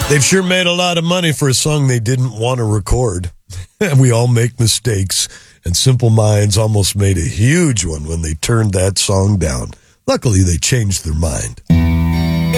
They've sure made a lot of money for a song they didn't want to record. We all make mistakes, and Simple Minds almost made a huge one when they turned that song down. Luckily, they changed their mind.